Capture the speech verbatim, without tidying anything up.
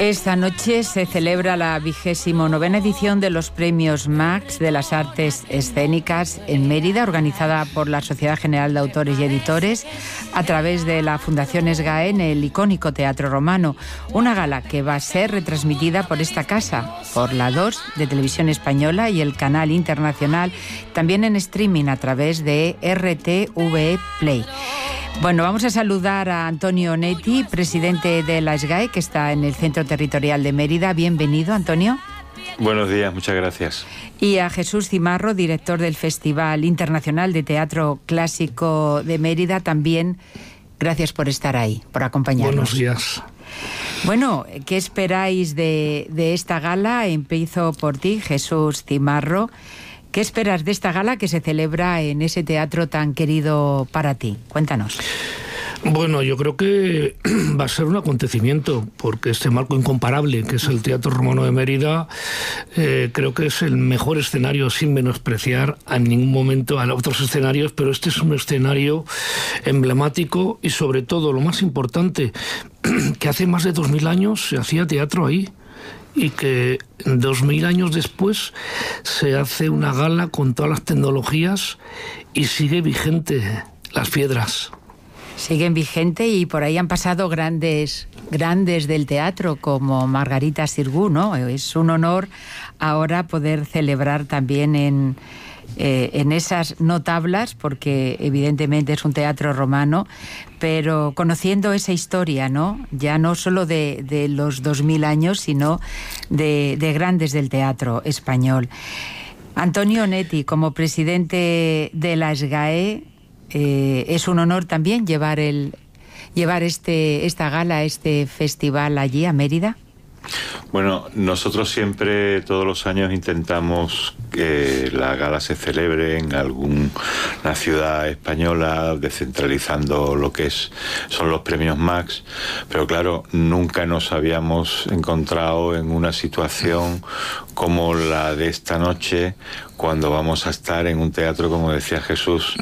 Esta noche se celebra la vigésimo novena edición de los Premios Max de las Artes Escénicas en Mérida, organizada por la Sociedad General de Autores y Editores a través de la Fundación SGAE en el icónico Teatro Romano. Una gala que va a ser retransmitida por esta casa, por la dos de Televisión Española y el canal internacional, también en streaming a través de R T V E Play. Bueno, vamos a saludar a Antonio Onetti, presidente de la SGAE, que está en el Centro Territorial de Mérida. Bienvenido, Antonio. Buenos días, muchas gracias. Y a Jesús Cimarro, director del Festival Internacional de Teatro Clásico de Mérida. También gracias por estar ahí, por acompañarnos. Buenos días. Bueno, ¿qué esperáis de, de esta gala? Empiezo por ti, Jesús Cimarro. ¿Qué esperas de esta gala que se celebra en ese teatro tan querido para ti? Cuéntanos. Bueno, yo creo que va a ser un acontecimiento, porque este marco incomparable que es el Teatro Romano de Mérida, eh, creo que es el mejor escenario, sin menospreciar en ningún momento a otros escenarios, pero este es un escenario emblemático y, sobre todo, lo más importante, que hace más de dos mil años se hacía teatro ahí. Y que dos mil años después se hace una gala con todas las tecnologías y sigue vigente las piedras. Siguen vigente y por ahí han pasado grandes, grandes del teatro como Margarita Xirgu, ¿no? Es un honor ahora poder celebrar también en... Eh, en esas no tablas, porque evidentemente es un teatro romano, pero conociendo esa historia, ¿no? Ya no solo de, de los dos mil años, sino de, de grandes del teatro español. Antonio Onetti, como presidente de la SGAE, eh, es un honor también llevar, el, llevar este, esta gala, este festival allí a Mérida. Bueno, nosotros siempre, todos los años, intentamos que la gala se celebre en alguna ciudad española, descentralizando lo que es, son los premios Max, pero claro, nunca nos habíamos encontrado en una situación como la de esta noche, cuando vamos a estar en un teatro, como decía Jesús,